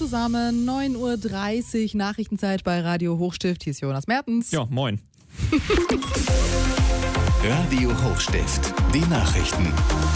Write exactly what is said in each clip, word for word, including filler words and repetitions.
zusammen, neun Uhr dreißig, Nachrichtenzeit bei Radio Hochstift. Hier ist Jonas Mertens. Ja, moin. Radio Hochstift, die Nachrichten.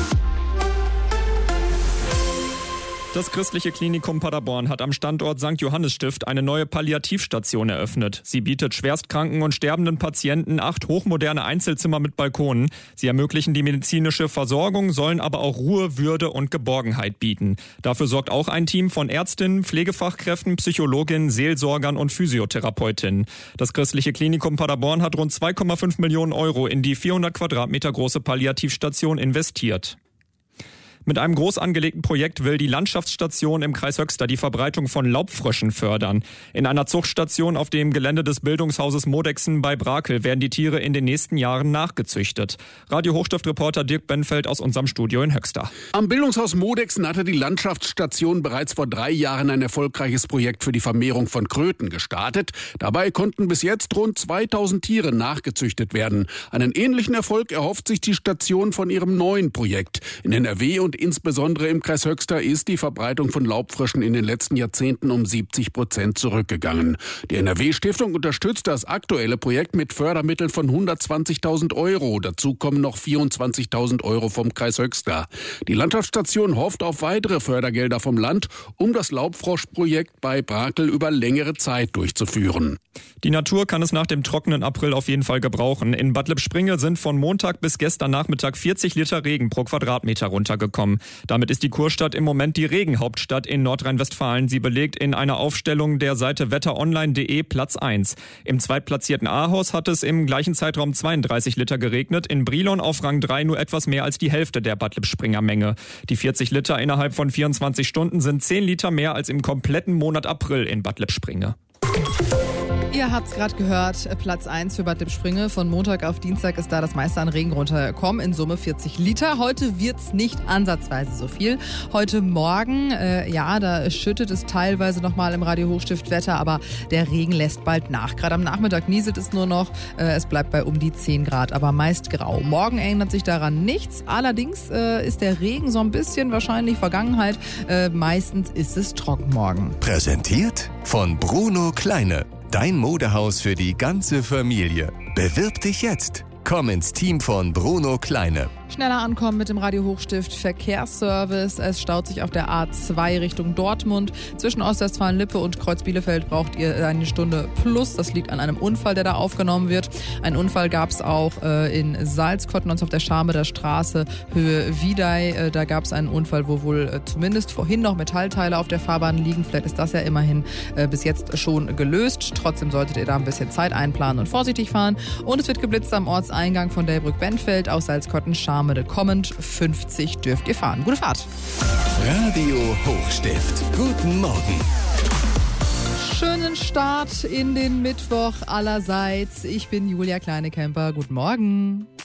Das Christliche Klinikum Paderborn hat am Standort Sankt Johannes Stift eine neue Palliativstation eröffnet. Sie bietet schwerstkranken und sterbenden Patienten acht hochmoderne Einzelzimmer mit Balkonen. Sie ermöglichen die medizinische Versorgung, sollen aber auch Ruhe, Würde und Geborgenheit bieten. Dafür sorgt auch ein Team von Ärztinnen, Pflegefachkräften, Psychologinnen, Seelsorgern und Physiotherapeutinnen. Das Christliche Klinikum Paderborn hat rund zwei Komma fünf Millionen Euro in die vierhundert Quadratmeter große Palliativstation investiert. Mit einem groß angelegten Projekt will die Landschaftsstation im Kreis Höxter die Verbreitung von Laubfröschen fördern. In einer Zuchtstation auf dem Gelände des Bildungshauses Modexen bei Brakel werden die Tiere in den nächsten Jahren nachgezüchtet. Radio Hochstift-Reporter Dirk Benfeld aus unserem Studio in Höxter. Am Bildungshaus Modexen hatte die Landschaftsstation bereits vor drei Jahren ein erfolgreiches Projekt für die Vermehrung von Kröten gestartet. Dabei konnten bis jetzt rund zweitausend Tiere nachgezüchtet werden. Einen ähnlichen Erfolg erhofft sich die Station von ihrem neuen Projekt. In N R W und Und insbesondere im Kreis Höxter ist die Verbreitung von Laubfröschen in den letzten Jahrzehnten um siebzig Prozent zurückgegangen. Die N R W-Stiftung unterstützt das aktuelle Projekt mit Fördermitteln von hundertzwanzigtausend Euro. Dazu kommen noch vierundzwanzigtausend Euro vom Kreis Höxter. Die Landschaftsstation hofft auf weitere Fördergelder vom Land, um das Laubfroschprojekt bei Brakel über längere Zeit durchzuführen. Die Natur kann es nach dem trockenen April auf jeden Fall gebrauchen. In Bad Lippspringe sind von Montag bis gestern Nachmittag vierzig Liter Regen pro Quadratmeter runtergekommen. Damit ist die Kurstadt im Moment die Regenhauptstadt in Nordrhein-Westfalen. Sie belegt in einer Aufstellung der Seite wetteronline punkt de Platz eins. Im zweitplatzierten Ahaus hat es im gleichen Zeitraum zweiunddreißig Liter geregnet. In Brilon auf Rang drei nur etwas mehr als die Hälfte der Bad Lippspringer Menge. Die vierzig Liter innerhalb von vierundzwanzig Stunden sind zehn Liter mehr als im kompletten Monat April in Bad Lippspringe. Ihr habt es gerade gehört, Platz eins für Bad Lippspringe. Von Montag auf Dienstag ist da das meiste an Regen runtergekommen, in Summe vierzig Liter. Heute wird's nicht ansatzweise so viel. Heute Morgen, äh, ja, da schüttet es teilweise nochmal im Radio Hochstift Wetter, aber der Regen lässt bald nach. Gerade am Nachmittag nieselt es nur noch, äh, es bleibt bei um die zehn Grad, aber meist grau. Morgen ändert sich daran nichts, allerdings äh, ist der Regen so ein bisschen wahrscheinlich Vergangenheit. Äh, meistens ist es trocken morgen. Präsentiert von Bruno Kleine. Dein Modehaus für die ganze Familie. Bewirb dich jetzt. Komm ins Team von Bruno Kleine. Schneller ankommen mit dem Radio Hochstift Verkehrsservice. Es staut sich auf der A zwei Richtung Dortmund. Zwischen Ostwestfalen-Lippe und Kreuz-Bielefeld braucht ihr eine Stunde plus. Das liegt an einem Unfall, der da aufgenommen wird. Ein Unfall gab es auch äh, in Salzkotten und auf der Scharmeder Straße Höhe Wiedei. Äh, da gab es einen Unfall, wo wohl äh, zumindest vorhin noch Metallteile auf der Fahrbahn liegen. Vielleicht ist das ja immerhin äh, bis jetzt schon gelöst. Trotzdem solltet ihr da ein bisschen Zeit einplanen und vorsichtig fahren. Und es wird geblitzt am Ortseingang von Delbrück-Benfeld aus Salzkotten-Scharmeder. Kommend fünfzig dürft ihr fahren. Gute Fahrt. Radio Hochstift. Guten Morgen. Schönen Start in den Mittwoch allerseits. Ich bin Julia Kleinekemper. Guten Morgen.